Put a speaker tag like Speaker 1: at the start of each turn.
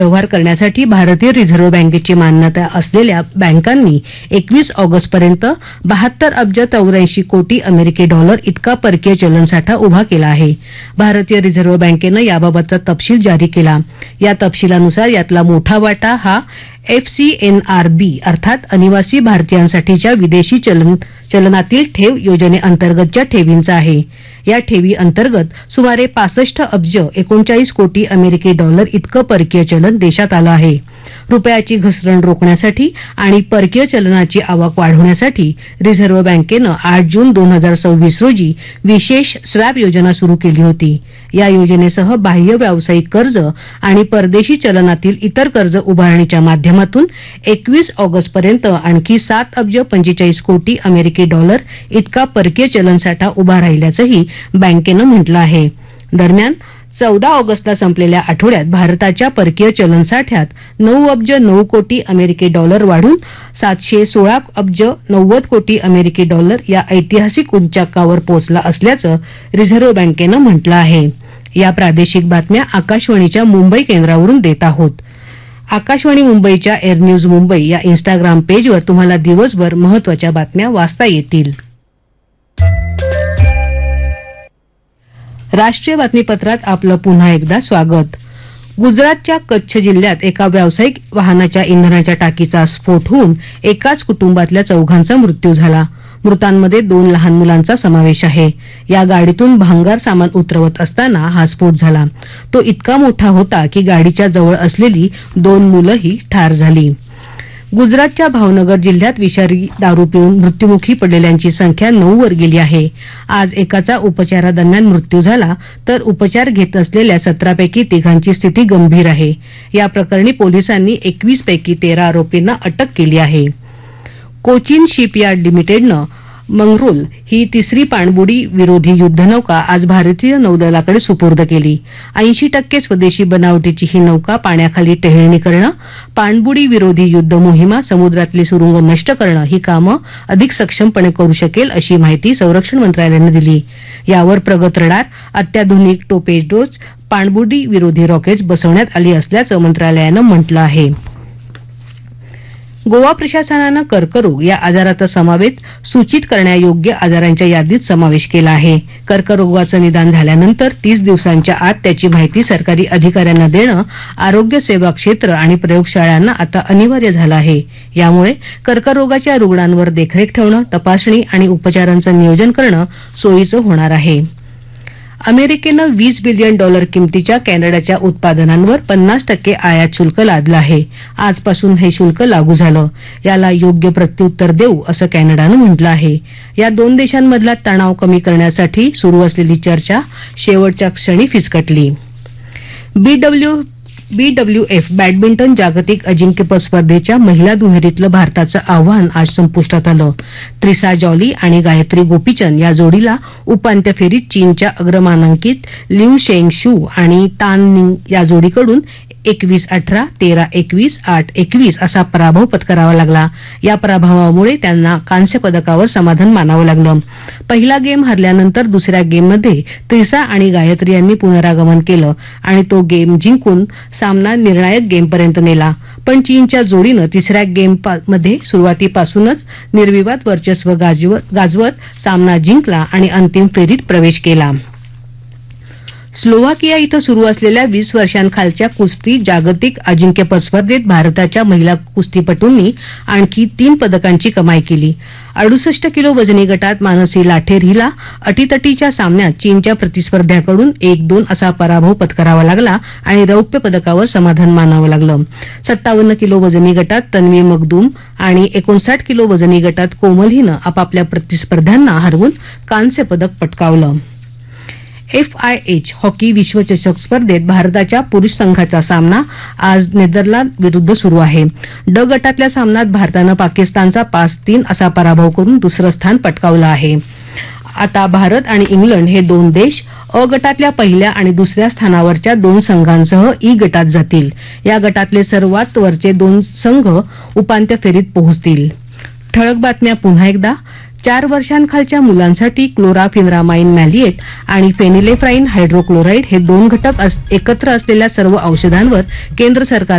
Speaker 1: व्यवहार करण्यासाठी भारतीय रिझर्व्ह बँकेची मान्यता असलेल्या बँकांनी 21 ऑगस्टपर्यंत 72 अब्ज 84 कोटी अमेरिकी डॉलर इतका परकीय चलनसाठा उभा केला आहे. भारतीय रिझर्व्ह बँकेनं याबाबतचा तपशील जारी केला. या तपशिलानुसार यातला मोठा वाटा हा FCNRB अर्थात अनिवासी भारतीयांसाठीच्या विदेशी चलनातील ठेव योजनेअंतर्गतच्या ठेवींचा आहे. या ठेवी अंतर्गत सुमारे 65 अब्ज 39 कोटी अमेरिकी डॉलर इतकं परकीय चलन देशात आलं आहे. रुपयाची घसरण रोखण्यासाठी आणि परकीय चलनाची आवक वाढवण्यासाठी रिझर्व्ह बँकेनं 8 जून 2026 रोजी विशेष स्वॅप योजना सुरू केली होती. या योजनेसह बाह्य व्यावसायिक कर्ज आणि परदेशी चलनातील इतर कर्ज उभारणीच्या माध्यमातून 21 ऑगस्टपर्यंत आणखी 7 अब्ज 45 कोटी अमेरिकी डॉलर इतका परकीय चलनसाठा उभा राहिल्याचंही बँकेनं म्हटलं आहे. दरम्यान 14 ऑगस्टला संपलेल्या आठवड्यात भारताच्या परकीय चलनसाठ्यात 9 अब्ज 9 कोटी अमेरिकी डॉलर वाढून 716 अब्ज 90 कोटी अमेरिकी डॉलर या ऐतिहासिक उच्चांकावर पोहोचला असल्याचं रिझर्व्ह बँकेनं म्हटलं आहे. या प्रादेशिक बातम्या आकाशवाणीच्या मुंबई केंद्रावरून देत आहोत. आकाशवाणी मुंबईच्या एअर न्यूज मुंबई या इंस्टाग्राम पेजवर तुम्हाला दिवसभर महत्वाच्या बातम्या वाचता येतील. राष्ट्रीय बातमीपत्रात आपलं पुन्हा एकदा स्वागत. गुजरातच्या कच्छ जिल्ह्यात एका व्यावसायिक वाहनाच्या इंधनाच्या टाकीचा स्फोट होऊन एकाच कुटुंबातल्या 4 मृत्यू झाला. मृतांमध्ये 2 लहान मुलांचा समावेश आहे. या गाडीतून भांगार सामान उतरवत असताना हा स्फोट झाला. तो इतका मोठा होता की गाडीच्या जवळ असलेली 2 मुलंही ठार झाली. गुजरातच्या भावनगर जिल्ह्यात विषारी दारू पिऊन मृत्युमुखी पडलेल्यांची संख्या 9 वर गेली आहे. आज एकाचा उपचारादरम्यान मृत्यू झाला तर उपचार घेत असलेल्या 17 पैकी 3 स्थिती गंभीर आहे. या प्रकरणी पोलिसांनी 21 पैकी 13 आरोपींना अटक केली आहे. कोचीन शिपयार्ड लिमिटेडनं मंगरोल ही 3री पाणबुडी विरोधी युद्धनौका आज भारतीय नौदलाकडे सुपूर्द केली. 80% स्वदेशी बनावटीची ही नौका पाण्याखाली टेहळणी करणं, पाणबुडी विरोधी युद्ध मोहिमा, समुद्रातली सुरुंग नष्ट करणं ही कामं अधिक सक्षमपणे करू शकेल अशी माहिती संरक्षण मंत्रालयानं दिली. यावर प्रगत रडार, अत्याधुनिक टोपेडोज, पाणबुडी विरोधी रॉकेट्स बसवण्यात आली असल्याचं मंत्रालयानं म्हटलं आहे. गोवा प्रशासनानं कर्करोग या आजाराचा समावेश सूचित करण्यायोग्य आजारांच्या यादीत समावेश केला आहे. कर्करोगाचं निदान झाल्यानंतर 30 दिवसांच्या आत त्याची माहिती सरकारी अधिकाऱ्यांना देणं आरोग्य सेवा क्षेत्र आणि प्रयोगशाळांना आता अनिवार्य झालं आहे. यामुळे कर्करोगाच्या रुग्णांवर देखरेख ठेवणं, तपासणी आणि उपचारांचं नियोजन करणं सोयीचं होणार आहे. अमेरिकेनं $20 बिलियन किमतीच्या कॅनडाच्या उत्पादनांवर 50% आयात शुल्क लादलं आहे. आजपासून हे शुल्क लागू झालं. याला योग्य प्रत्युत्तर देऊ असं कॅनडानं म्हटलं आहे. या 2 देशांमधला तणाव कमी करण्यासाठी सुरू असलेली चर्चा शेवटच्या क्षणी फिसकटली. BWF बॅडमिंटन जागतिक अजिंक्यपद स्पर्धेच्या महिला दुहेरीतलं भारताचं आव्हान आज संपुष्टात आलं. त्रिसा जॉली आणि गायत्री गोपीचंद या जोडीला उपांत्य फेरीत चीनच्या अग्रमानांकित लिऊ शेंग शू आणि तान निंग या जोडीकडून 21-18, 13-21, 8-21 असा पराभव पत्करावा लागला. या पराभवामुळे त्यांना कांस्य पदकावर समाधान मानावं लागलं. पहिला गेम हरल्यानंतर दुसऱ्या गेममध्ये त्रिसा आणि गायत्री यांनी पुनरागमन केलं आणि तो गेम जिंकून सामना निर्णायक गेमपर्यंत नेला. पण चीनच्या जोडीनं तिसऱ्या गेममध्ये सुरुवातीपासूनच निर्विवाद वर्चस्व गाजवत सामना जिंकला आणि अंतिम फेरीत प्रवेश केला. स्लोव्हाकिया इथं सुरू असलेल्या 20 वर्षांखालच्या कुस्ती जागतिक अजिंक्यपद स्पर्धेत भारताच्या महिला कुस्तीपटूंनी आणखी 3 पदकांची कमाई केली. 68 किलो वजनी गटात मानसी लाठेर हिला अटीतटीच्या सामन्यात चीनच्या प्रतिस्पर्ध्याकडून 1-2 असा पराभव पत्करावा लागला आणि रौप्य पदकावर समाधान मानावं लागलं. 57 किलो वजनी गटात तन्वी मखदूम आणि 59 किलो वजनी गटात कोमल हिनं आपापल्या प्रतिस्पर्ध्यांना हरवून कांस्य पदक पटकावलं. FIH हॉकी विश्वचषक स्पर्धेत भारताच्या पुरुष संघाचा सामना आज नेदरलँड विरुद्ध सुरू आहे. ड गटातल्या सामन्यात भारतानं पाकिस्तानचा 5-3 असा पराभव करून दुसरं स्थान पटकावलं आहे. आता भारत आणि इंग्लंड हे 2 देश अ गटातल्या पहिल्या आणि दुसऱ्या स्थानावरच्या 2 संघांसह ई गटात जातील. या गटातले सर्वात वरचे 2 संघ उपांत्य फेरीत पोहोचतील. ठळक बातम्या पुन्हा एकदा. 4 वर्षांखालच्या मुलांसाठी क्लोराफेनिरामाइन मॅलिएट आणि फेनिलेफ्राइन हायड्रोक्लोराइड हे 2 घटक एकत्र असलेल्या सर्व औषधांवर केंद्र सरकार